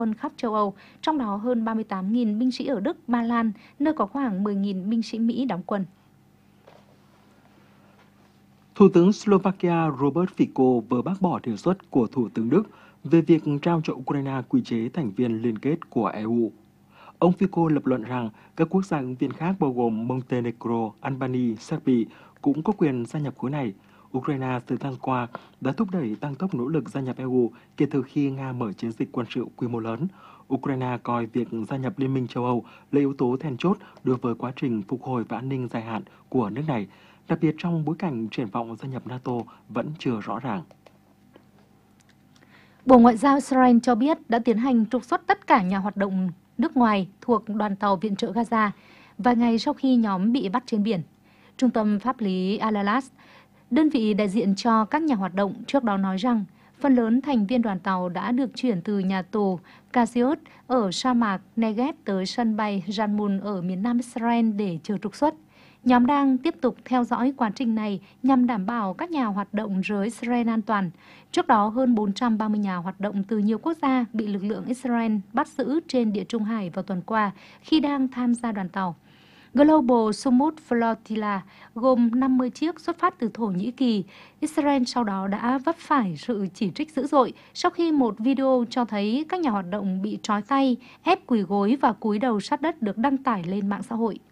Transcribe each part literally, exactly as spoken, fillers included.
quân khắp châu Âu, trong đó hơn ba mươi tám nghìn binh sĩ ở Đức, Ba Lan, nơi có khoảng mười nghìn binh sĩ Mỹ đóng quân. Thủ tướng Slovakia Robert Fico vừa bác bỏ đề xuất của Thủ tướng Đức về việc trao cho Ukraine quy chế thành viên liên kết của e u. Ông Fico lập luận rằng các quốc gia ứng viên khác bao gồm Montenegro, Albania, Serbia cũng có quyền gia nhập khối này. Ukraine thời gian qua đã thúc đẩy tăng tốc nỗ lực gia nhập e u kể từ khi Nga mở chiến dịch quân sự quy mô lớn. Ukraine coi việc gia nhập Liên minh châu Âu là yếu tố then chốt đối với quá trình phục hồi và an ninh dài hạn của nước này, đặc biệt trong bối cảnh triển vọng gia nhập NATO vẫn chưa rõ ràng. Bộ Ngoại giao Israel cho biết đã tiến hành trục xuất tất cả nhà hoạt động nước ngoài thuộc đoàn tàu viện trợ Gaza vài ngày sau khi nhóm bị bắt trên biển. Trung tâm pháp lý Al-Alas, đơn vị đại diện cho các nhà hoạt động, trước đó nói rằng phần lớn thành viên đoàn tàu đã được chuyển từ nhà tù Kashiot ở sa mạc Negev tới sân bay Jammun ở miền nam Israel để chờ trục xuất. Nhóm đang tiếp tục theo dõi quá trình này nhằm đảm bảo các nhà hoạt động rời Israel an toàn. Trước đó, hơn bốn trăm ba mươi nhà hoạt động từ nhiều quốc gia bị lực lượng Israel bắt giữ trên Địa Trung Hải vào tuần qua khi đang tham gia đoàn tàu. Global Summit Flotilla gồm năm mươi chiếc xuất phát từ Thổ Nhĩ Kỳ. Israel sau đó đã vấp phải sự chỉ trích dữ dội sau khi một video cho thấy các nhà hoạt động bị trói tay, ép quỳ gối và cúi đầu sát đất được đăng tải lên mạng xã hội.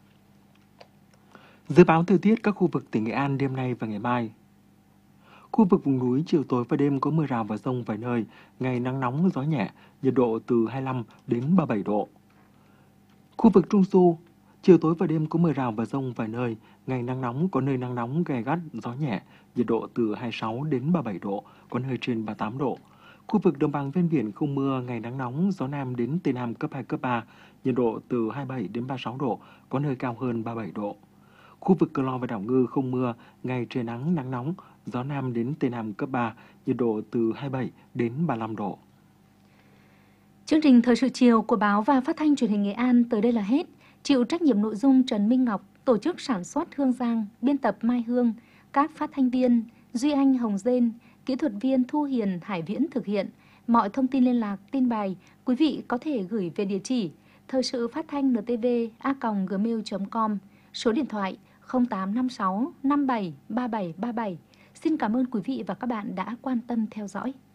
Dự báo thời tiết các khu vực tỉnh Nghệ An đêm nay và ngày mai. Khu vực vùng núi chiều tối và đêm có mưa rào và dông vài nơi, ngày nắng nóng gió nhẹ, nhiệt độ từ hai mươi lăm đến ba mươi bảy độ. Khu vực Trung Du, chiều tối và đêm có mưa rào và dông vài nơi, ngày nắng nóng có nơi nắng nóng gay gắt, gió nhẹ, nhiệt độ từ hai mươi sáu đến ba mươi bảy độ, có nơi trên ba mươi tám độ. Khu vực đồng bằng ven biển không mưa, ngày nắng nóng, gió nam đến tây nam cấp hai, cấp ba, nhiệt độ từ hai mươi bảy đến ba mươi sáu độ, có nơi cao hơn ba mươi bảy độ. Khu vực Cờ Lo và đảo Ngư không mưa, ngày trời nắng, nắng nóng, gió nam đến tây nam cấp ba, nhiệt độ từ hai mươi bảy đến ba mươi lăm độ. Chương trình Thời sự chiều của báo và phát thanh truyền hình Nghệ An tới đây là hết. Chịu trách nhiệm nội dung Trần Minh Ngọc, tổ chức sản xuất Hương Giang, biên tập Mai Hương, các phát thanh viên Duy Anh, Hồng Dên, kỹ thuật viên Thu Hiền, Hải Viễn thực hiện. Mọi thông tin liên lạc, tin bài, quý vị có thể gửi về địa chỉ thời sự phát thanh en tê vê a còng gmail chấm com, số điện thoại không tám năm sáu năm bảy ba bảy ba bảy. Xin cảm ơn quý vị và các bạn đã quan tâm theo dõi.